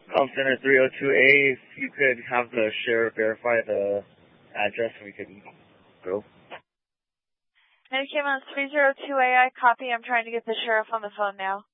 Call Center 302A, if you could have the sheriff verify the address, we could go. And it came on 302A, I copy. I'm trying to get the sheriff on the phone now.